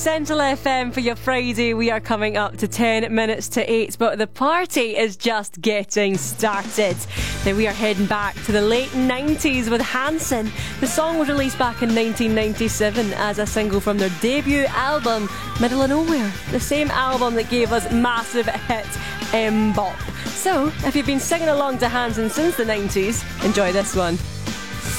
Central FM for your Friday. We are coming up to 10 minutes to 8, but the party is just getting started. Now we are heading back to the late 90s with Hanson. The song was released back in 1997 as a single from their debut album, Middle of Nowhere, the same album that gave us massive hit Mbop. So, if you've been singing along to Hanson since the 90s, enjoy this one.